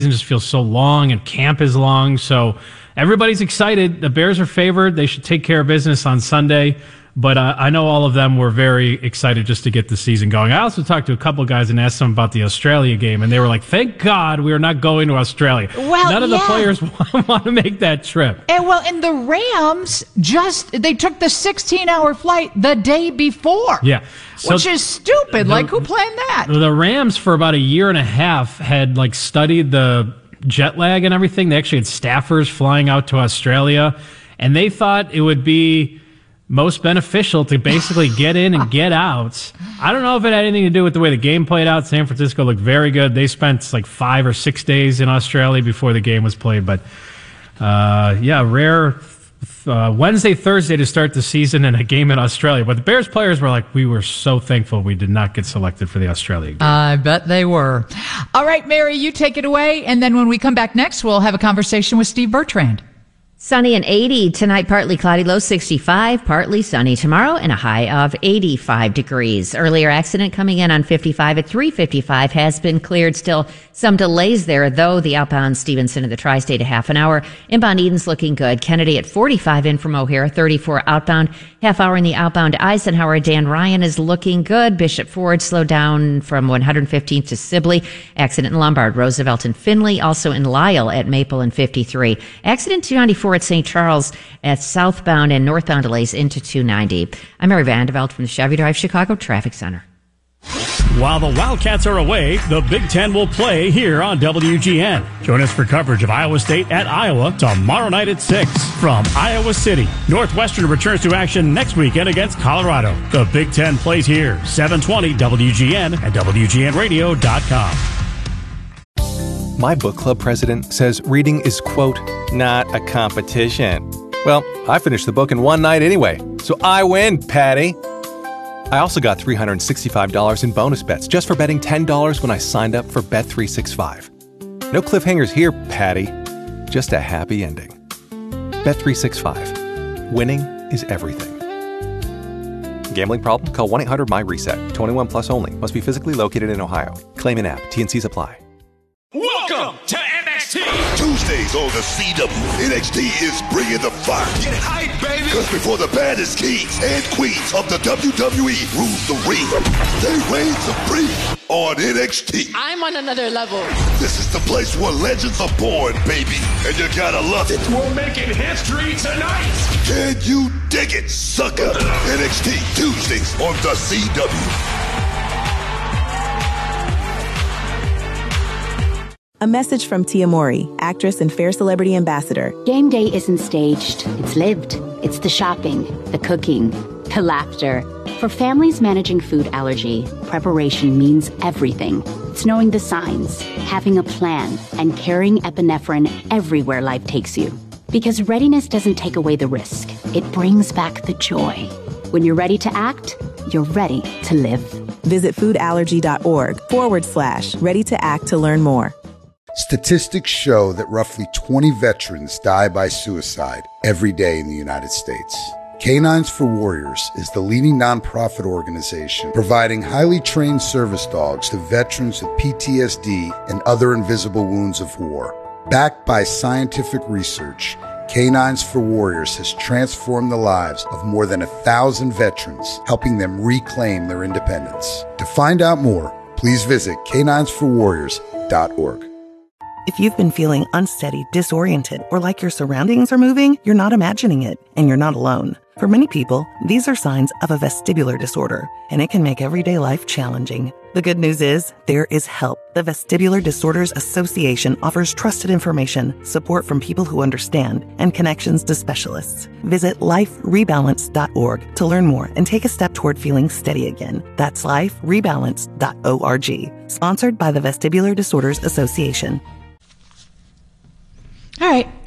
just feels so long and camp is long. So everybody's excited. The Bears are favored. They should take care of business on Sunday. But I know all of them were very excited just to get the season going. I also talked to a couple guys and asked them about the Australia game, and they were like, thank God we are not going to Australia. Well, none of the players want to make that trip. And the Rams they took the 16-hour flight the day before. Yeah. So which is stupid. Who planned that? The Rams for about a year and a half had studied the jet lag and everything. They actually had staffers flying out to Australia, and they thought it would be most beneficial to basically get in and get out. I don't know if it had anything to do with the way the game played out. San Francisco looked very good. They spent 5 or 6 days in Australia before the game was played. But, rare Wednesday, Thursday to start the season and a game in Australia. But the Bears players were like, we were so thankful we did not get selected for the Australia game. I bet they were. All right, Mary, you take it away. And then when we come back next, we'll have a conversation with Steve Bertrand. Sunny and 80 tonight, partly cloudy, low 65, partly sunny tomorrow, and a high of 85 degrees. Earlier accident coming in on 55 at 355 has been cleared. Still some delays there, though. The outbound Stevenson to the Tri-State a half an hour. Inbound Eden's looking good. Kennedy at 45 in from O'Hare, 34 outbound. Half hour in the outbound Eisenhower. Dan Ryan is looking good. Bishop Ford slowed down from 115th to Sibley. Accident in Lombard, Roosevelt and Finley. Also in Lisle at Maple and 53. Accident 294 at St. Charles at southbound and northbound delays into 290. I'm Mary Vandeveld from the Chevy Drive Chicago Traffic Center. While the Wildcats are away, the Big Ten will play here on WGN. Join us for coverage of Iowa State at Iowa tomorrow night at 6 from Iowa City. Northwestern returns to action next weekend against Colorado. The Big Ten plays here, 720 WGN and WGNradio.com. My book club president says reading is, quote, not a competition. Well, I finished the book in one night anyway, so I win, Patty. I also got $365 in bonus bets just for betting $10 when I signed up for Bet365. No cliffhangers here, Patty. Just a happy ending. Bet365. Winning is everything. Gambling problem? Call 1-800-MY-RESET. 21 plus only. Must be physically located in Ohio. Claim in app. T&Cs apply. Welcome to NXT. Tuesdays on the CW. NXT is bringing the fire. Get hype, baby. Because before the baddest kings and queens of the WWE rules the ring, they reign supreme on NXT. I'm on another level. This is the place where legends are born, baby. And you gotta love it. We're making history tonight. Can you dig it, sucker? NXT Tuesdays on the CW. A message from Tia Mori, actress and Fair Celebrity Ambassador. Game day isn't staged. It's lived. It's the shopping, the cooking, the laughter. For families managing food allergy, preparation means everything. It's knowing the signs, having a plan, and carrying epinephrine everywhere life takes you. Because readiness doesn't take away the risk. It brings back the joy. When you're ready to act, you're ready to live. Visit foodallergy.org/ready to act to learn more. Statistics show that roughly 20 veterans die by suicide every day in the United States. Canines for Warriors is the leading nonprofit organization providing highly trained service dogs to veterans with PTSD and other invisible wounds of war. Backed by scientific research, Canines for Warriors has transformed the lives of more than 1,000 veterans, helping them reclaim their independence. To find out more, please visit caninesforwarriors.org. If you've been feeling unsteady, disoriented, or like your surroundings are moving, you're not imagining it, and you're not alone. For many people, these are signs of a vestibular disorder, and it can make everyday life challenging. The good news is, there is help. The Vestibular Disorders Association offers trusted information, support from people who understand, and connections to specialists. Visit liferebalance.org to learn more and take a step toward feeling steady again. That's liferebalance.org. Sponsored by the Vestibular Disorders Association. All right.